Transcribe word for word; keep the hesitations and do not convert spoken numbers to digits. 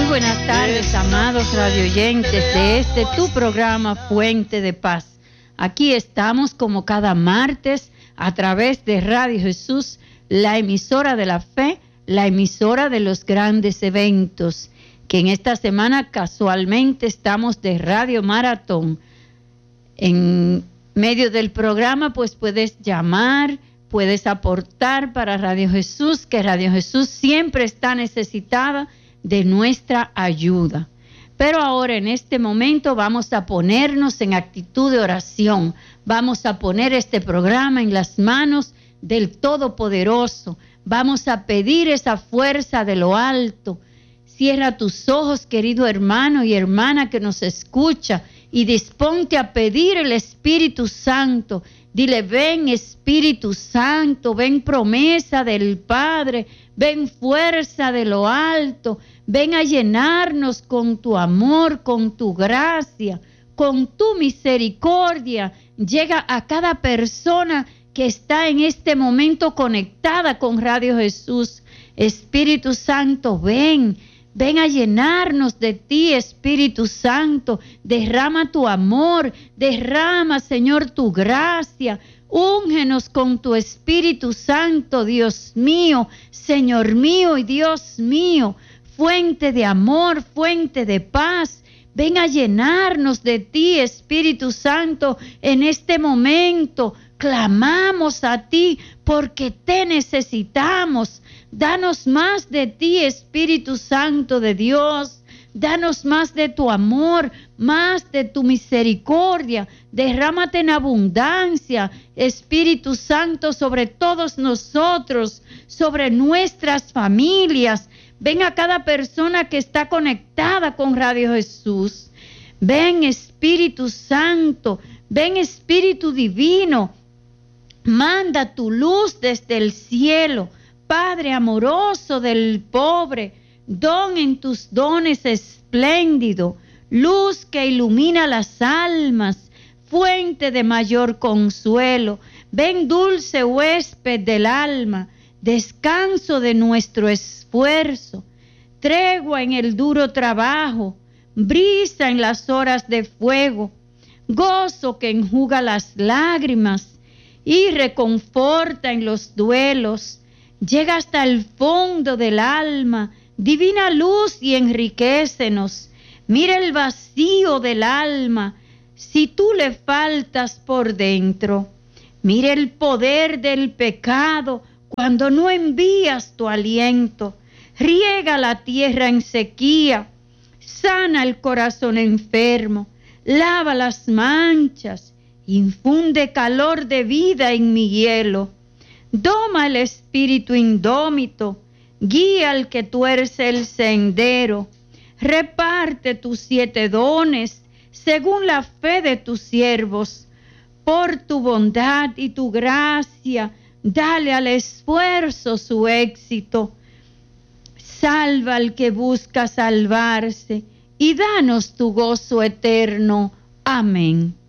buenas tardes, amados radioyentes de este tu programa Fuente de Paz. Aquí estamos como cada martes a través de Radio Jesús, la emisora de la fe, la emisora de los grandes eventos, que en esta semana casualmente estamos de Radio Maratón. En medio del programa pues puedes llamar, puedes aportar para Radio Jesús, que Radio Jesús siempre está necesitada de nuestra ayuda. Pero ahora en este momento vamos a ponernos en actitud de oración. Vamos a poner este programa en las manos del Todopoderoso. Vamos a pedir esa fuerza de lo alto. Cierra tus ojos, querido hermano y hermana que nos escucha, y disponte a pedir el Espíritu Santo. Dile: ven Espíritu Santo, ven promesa del Padre, ven fuerza de lo alto, ven a llenarnos con tu amor, con tu gracia, con tu misericordia. Llega a cada persona que está en este momento conectada con Radio Jesús. Espíritu Santo, ven. Ven a llenarnos de ti, Espíritu Santo. Derrama tu amor, derrama, Señor, tu gracia. Úngenos con tu Espíritu Santo, Dios mío, Señor mío y Dios mío. Fuente de amor, fuente de paz. Ven a llenarnos de ti, Espíritu Santo, en este momento. Clamamos a ti porque te necesitamos. Danos más de ti, Espíritu Santo de Dios. Danos más de tu amor, más de tu misericordia. Derrámate en abundancia, Espíritu Santo, sobre todos nosotros, sobre nuestras familias. Ven a cada persona que está conectada con Radio Jesús. Ven, Espíritu Santo. Ven, Espíritu Divino. Manda tu luz desde el cielo. Padre amoroso del pobre, don en tus dones espléndido, luz que ilumina las almas, fuente de mayor consuelo. Ven, dulce huésped del alma, descanso de nuestro esfuerzo, tregua en el duro trabajo, brisa en las horas de fuego, gozo que enjuga las lágrimas y reconforta en los duelos. Llega hasta el fondo del alma, divina luz, y enriquécenos. Mira el vacío del alma, si tú le faltas por dentro. Mira el poder del pecado cuando no envías tu aliento. Riega la tierra en sequía, sana el corazón enfermo, lava las manchas, infunde calor de vida en mi hielo. Doma el espíritu indómito, guía al que tuerce el sendero. Reparte tus siete dones según la fe de tus siervos. Por tu bondad y tu gracia, dale al esfuerzo su éxito. Salva al que busca salvarse y danos tu gozo eterno. Amén.